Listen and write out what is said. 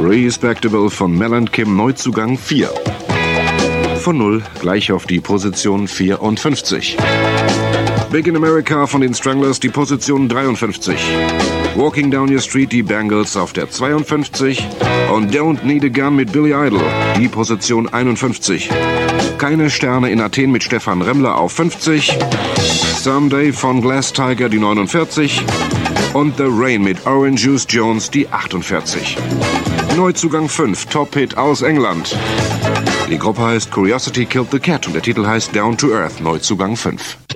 Respectable von Mel and Kim, Neuzugang 4. Von 0 gleich auf die Position 54. Big in America von den Stranglers, die Position 53. Walking Down Your Street, die Bangles auf der 52. Und Don't Need a Gun mit Billy Idol, die Position 51. Keine Sterne in Athen mit Stefan Remmler auf 50. Someday von Glass Tiger, die 49. Und The Rain mit Orange Juice Jones, die 48. Neuzugang 5, Top-Hit aus England. Die Gruppe heißt Curiosity Killed the Cat und der Titel heißt Down to Earth, Neuzugang 5.